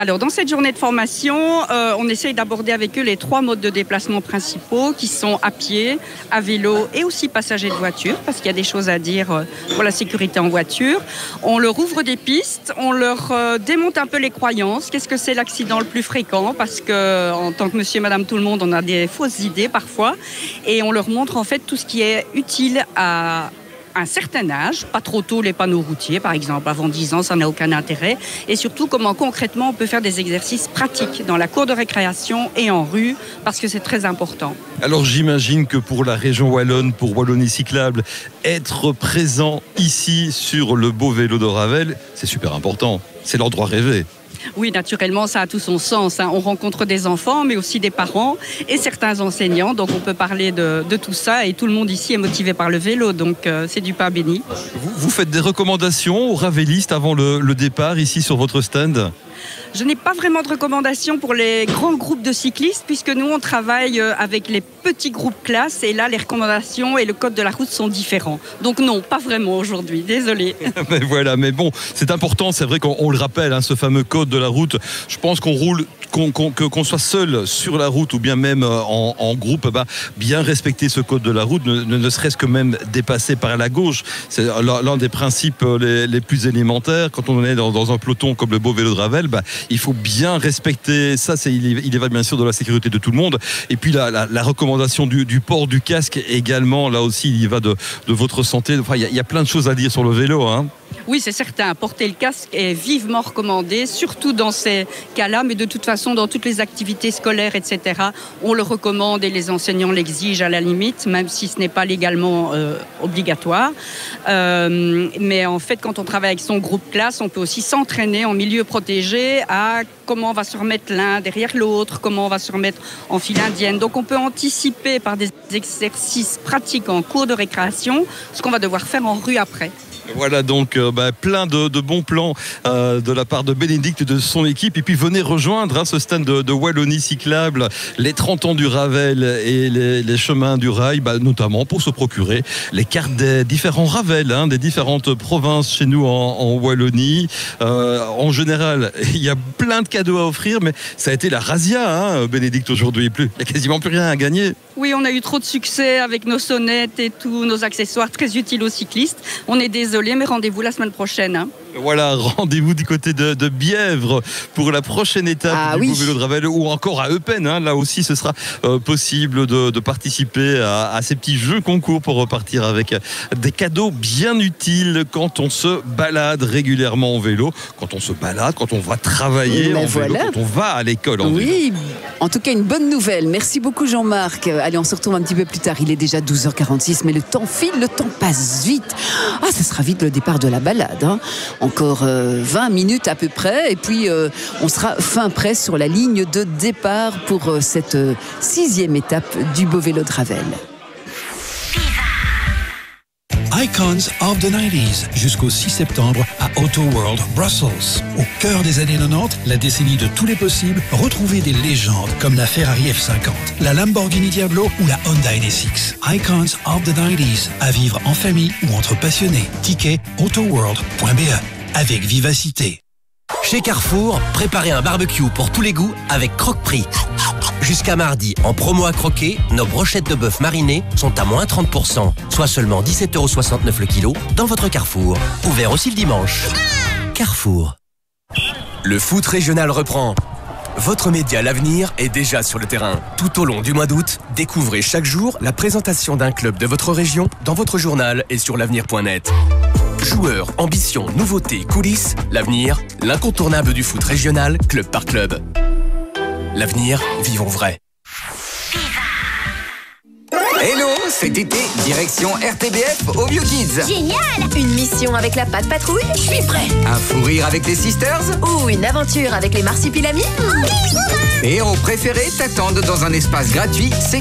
Alors, dans cette journée de formation, on essaye d'aborder avec eux les 3 modes de déplacement principaux qui sont à pied, à vélo et aussi passagers de voiture, parce qu'il y a des choses à dire pour la sécurité en voiture. On leur ouvre des pistes, on leur démonte un peu les croyances. Qu'est-ce que c'est l'accident le plus fréquent? Parce que en tant que monsieur et madame tout le monde, on a des fausses idées parfois. Et on leur montre en fait tout ce qui est utile à un certain âge, pas trop tôt les panneaux routiers par exemple, avant 10 ans ça n'a aucun intérêt, et surtout comment concrètement on peut faire des exercices pratiques dans la cour de récréation et en rue, parce que c'est très important. Alors j'imagine que pour la région wallonne, pour Wallonie Cyclable, être présent ici sur le beau vélo de Ravel, c'est super important, c'est l'endroit rêvé. Oui, naturellement, ça a tout son sens. On rencontre des enfants, mais aussi des parents et certains enseignants. Donc, on peut parler de tout ça. Et tout le monde ici est motivé par le vélo. Donc, c'est du pain béni. Vous faites des recommandations aux ravélistes avant le départ ici sur votre stand ? Je n'ai pas vraiment de recommandations pour les grands groupes de cyclistes, puisque nous, on travaille avec les petits groupes classes. Et là, les recommandations et le code de la route sont différents. Donc non, pas vraiment aujourd'hui. Désolée. Mais voilà, mais bon, c'est important. C'est vrai qu'on le rappelle, ce fameux code de la route. Je pense qu'on roule, qu'on soit seul sur la route ou bien même en groupe, bien respecter ce code de la route, ne serait-ce que même dépasser par la gauche. C'est l'un des principes les plus élémentaires. Quand on est dans un peloton comme le beau vélo de Ravel, il faut bien respecter ça. Il va bien sûr de la sécurité de tout le monde. Et puis la recommandation du port du casque également, là aussi, il y va de votre santé. Enfin, il y a plein de choses à dire sur le vélo. Oui, c'est certain. Porter le casque est vivement recommandé, surtout dans ces cas-là, mais de toute façon, dans toutes les activités scolaires, etc., on le recommande et les enseignants l'exigent à la limite, même si ce n'est pas légalement obligatoire. Mais en fait, quand on travaille avec son groupe classe, on peut aussi s'entraîner en milieu protégé à comment on va se remettre l'un derrière l'autre, comment on va se remettre en file indienne. Donc, on peut anticiper par des exercices pratiques en cours de récréation ce qu'on va devoir faire en rue après. Voilà donc plein de bons plans de la part de Bénédicte et de son équipe. Et puis venez rejoindre ce stand de Wallonie Cyclable, les 30 ans du Ravel et les chemins du rail, notamment pour se procurer les cartes des différents Ravels, des différentes provinces chez nous en Wallonie. En général, il y a plein de cadeaux à offrir, mais ça a été la razzia, Bénédicte, aujourd'hui. Il n'y a quasiment plus rien à gagner. Oui, on a eu trop de succès avec nos sonnettes et tous nos accessoires très utiles aux cyclistes. On est désolé, mais rendez-vous la semaine prochaine. Voilà, rendez-vous du côté de Bièvre pour la prochaine étape du beau vélo de Ravel, ou encore à Eupen. Là aussi, ce sera possible de participer à ces petits jeux concours pour repartir avec des cadeaux bien utiles quand on se balade régulièrement en vélo, quand on se balade, quand on va travailler en vélo, quand on va à l'école en vélo. Oui, en tout cas, une bonne nouvelle. Merci beaucoup, Jean-Marc. Allez, on se retrouve un petit peu plus tard. Il est déjà 12h46, mais le temps file, le temps passe vite. Ça sera vite le départ de la balade. Encore 20 minutes à peu près, et puis on sera fin prêt sur la ligne de départ pour cette 6e étape du beau vélo de Ravel. Icons of the 90s, jusqu'au 6 septembre à Auto World Brussels. Au cœur des années 90, la décennie de tous les possibles, retrouvez des légendes comme la Ferrari F50, la Lamborghini Diablo ou la Honda NSX. Icons of the 90s, à vivre en famille ou entre passionnés. Ticket autoworld.be, avec vivacité. Chez Carrefour, préparez un barbecue pour tous les goûts avec Croque-Prix. Jusqu'à mardi, en promo à croquer, nos brochettes de bœuf marinées sont à moins 30%, soit seulement 17,69 € le kilo dans votre Carrefour. Ouvert aussi le dimanche. Carrefour. Le foot régional reprend. Votre média L'Avenir est déjà sur le terrain. Tout au long du mois d'août, découvrez chaque jour la présentation d'un club de votre région dans votre journal et sur l'avenir.net. Joueurs, ambitions, nouveautés, coulisses, L'Avenir, l'incontournable du foot régional, club par club. L'Avenir, vivons vrai. Hello, cet été, direction RTBF au BioKids. Génial! Une mission avec la Patte Patrouille? Je suis prêt! Un fou rire avec les Sisters? Ou une aventure avec les Marsupilamis? Tes héros préférés t'attendent dans un espace gratuit,